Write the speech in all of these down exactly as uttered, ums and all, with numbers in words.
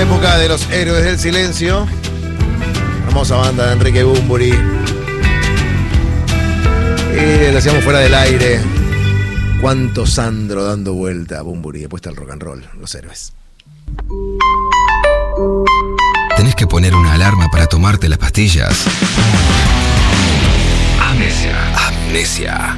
época de los héroes del silencio. Hermosa banda de Enrique Bunbury. Y lo hacíamos fuera del aire. Cuánto Sandro dando vuelta a Bunbury. Después está el rock and roll, los héroes. ¿Tenés que poner una alarma para tomarte las pastillas? Amnesia. Amnesia.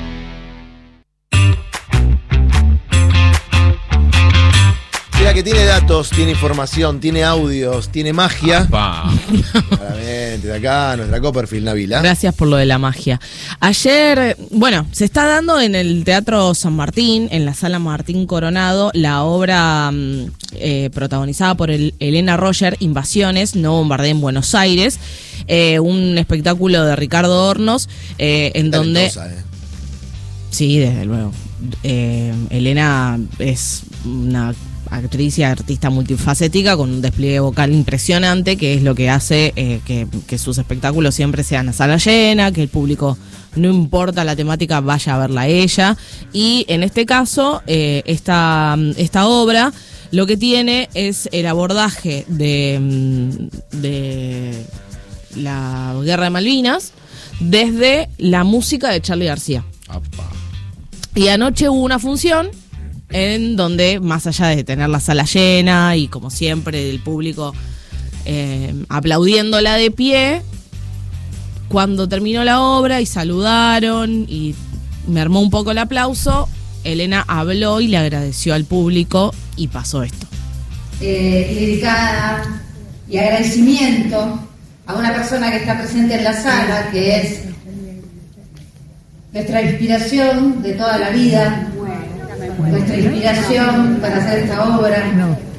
Mira que tiene datos, tiene información, tiene audios, tiene magia. Claramente, de acá, nuestra Copperfield Navila. Gracias por lo de la magia. Ayer, bueno, se está dando en el Teatro San Martín, en la Sala Martín Coronado, la obra eh, protagonizada por el, Elena Roger, Invasiones, no bombardeen Buenos Aires, eh, un espectáculo de Ricardo Hornos, eh, en donde... Eh. Sí, desde luego. Eh, Elena es una actriz y artista multifacética con un despliegue vocal impresionante, que es lo que hace eh, que, que sus espectáculos siempre sean a sala llena, que el público, no importa la temática, vaya a verla a ella. Y en este caso, eh, esta, esta obra lo que tiene es el abordaje de, de la Guerra de Malvinas desde la música de Charly García. Opa. Y anoche hubo una función en donde, más allá de tener la sala llena y como siempre el público eh, aplaudiéndola de pie, cuando terminó la obra y saludaron y me armó un poco el aplauso, Elena habló y le agradeció al público y pasó esto. Eh, dedicada y agradecimiento a una persona que está presente en la sala, que es nuestra inspiración de toda la vida, nuestra inspiración para hacer esta obra.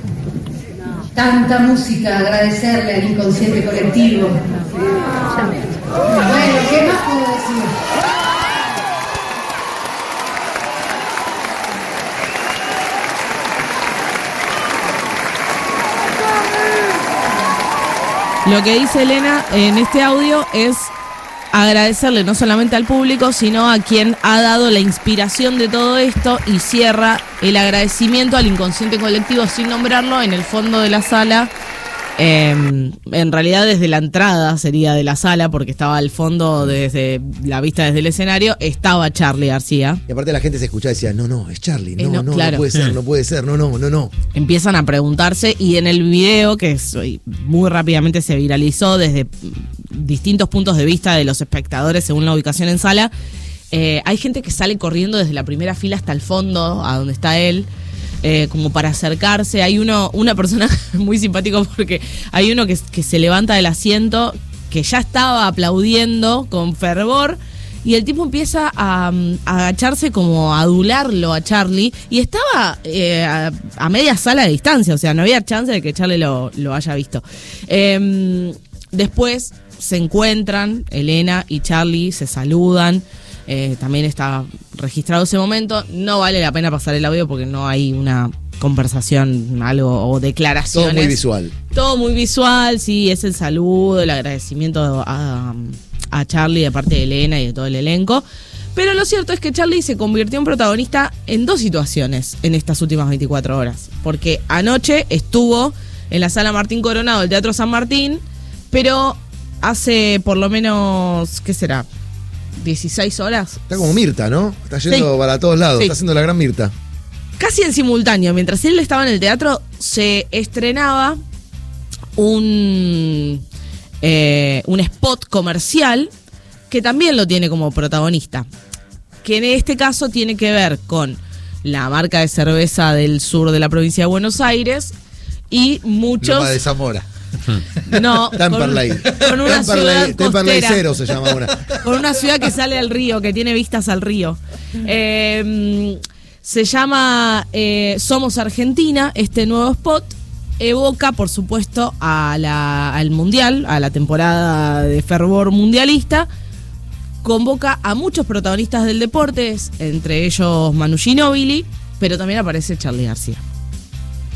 Tanta música, agradecerle al inconsciente colectivo. Bueno, ¿qué más puedo decir? Lo que dice Elena en este audio es agradecerle no solamente al público, sino a quien ha dado la inspiración de todo esto, y cierra el agradecimiento al inconsciente colectivo sin nombrarlo en el fondo de la sala. Eh, en realidad desde la entrada sería de la sala, porque estaba al fondo, desde la vista desde el escenario, estaba Charly García. Y aparte la gente se escuchaba y decía, no, no, es Charly, no, eh, no, no, claro. no puede ser, no puede ser, no, no, no, no. Empiezan a preguntarse, y en el video, que es, muy rápidamente se viralizó desde distintos puntos de vista de los espectadores según la ubicación en sala, eh, hay gente que sale corriendo desde la primera fila hasta el fondo, a donde está él, Eh, como para acercarse. Hay uno, una persona muy simpático, porque hay uno que, que se levanta del asiento, que ya estaba aplaudiendo con fervor, y el tipo empieza a, a agacharse como a adularlo a Charly, y estaba eh, a, a media sala de distancia, o sea, no había chance de que Charly lo, lo haya visto. Eh, después se encuentran, Elena y Charly se saludan. Eh, también está registrado ese momento. No vale la pena pasar el audio porque no hay una conversación, algo o declaraciones. Todo muy visual. Todo muy visual, sí, es el saludo, el agradecimiento a, a Charly de parte de Elena y de todo el elenco. Pero lo cierto es que Charly se convirtió en protagonista en dos situaciones en estas últimas veinticuatro horas. Porque anoche estuvo en la Sala Martín Coronado del Teatro San Martín, pero hace por lo menos, ¿qué será?, dieciséis horas. Está como Mirta, ¿no? Está yendo sí. para todos lados, sí. Está haciendo la gran Mirta. Casi en simultáneo, mientras él estaba en el teatro, se estrenaba un, eh, un spot comercial que también lo tiene como protagonista, que en este caso tiene que ver con la marca de cerveza del sur de la provincia de Buenos Aires y muchos... Loma de Zamora. No, Temperley. Con, con una ciudad Temperley cero se llama una. Con una ciudad que sale al río, que tiene vistas al río. Eh, se llama eh, Somos Argentina, este nuevo spot. Evoca, por supuesto, a la, al Mundial, a la temporada de fervor mundialista. Convoca a muchos protagonistas del deporte, entre ellos Manu Ginóbili, pero también aparece Charly García.